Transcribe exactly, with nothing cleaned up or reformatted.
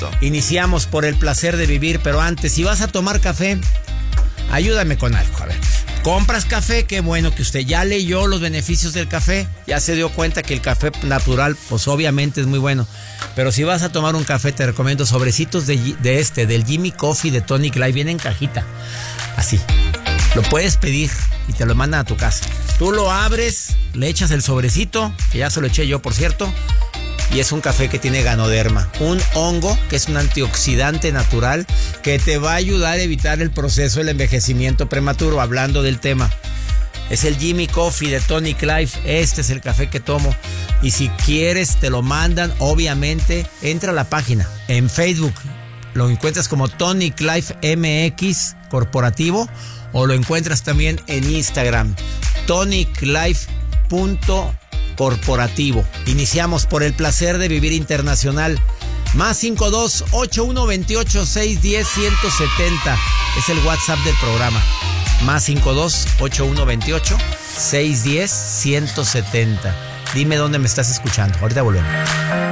Iniciamos por el placer de vivir, pero antes, si vas a tomar café, ayúdame con algo. A ver, compras café, qué bueno que usted ya leyó los beneficios del café, ya se dio cuenta que el café natural, pues obviamente es muy bueno. Pero si vas a tomar un café, te recomiendo sobrecitos de, de este, del Jimmy Coffee de Tonic Life, viene en cajita, así. Lo puedes pedir y te lo mandan a tu casa. Tú lo abres, le echas el sobrecito, que ya se lo eché yo, por cierto. Y es un café que tiene ganoderma, un hongo que es un antioxidante natural que te va a ayudar a evitar el proceso del envejecimiento prematuro, hablando del tema. Es el Jimmy Coffee de Tonic Life, este es el café que tomo. Y si quieres te lo mandan, obviamente, entra a la página en Facebook, lo encuentras como Tonic Life M X Corporativo, o lo encuentras también en Instagram, tonic life punto corporativo. Iniciamos por el placer de vivir internacional. Más cinco dos ocho uno veintiocho seis diez ciento setenta es el WhatsApp del programa. Más cinco dos ocho uno veintiocho seis diez ciento setenta. Dime dónde me estás escuchando. Ahorita volvemos.